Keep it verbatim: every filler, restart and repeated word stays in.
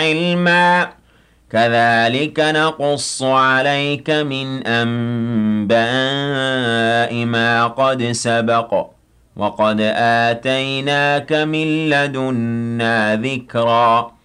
عِلْمًا ۚ كَذَٰلِكَ نَقُصُّ عَلَيْكَ مِنْ أَنبَاءِ مَا قَدْ سَبَقَ ۚ وَقَدْ آتَيْنَاكَ مِن لَّدُنَّا ذِكْرًا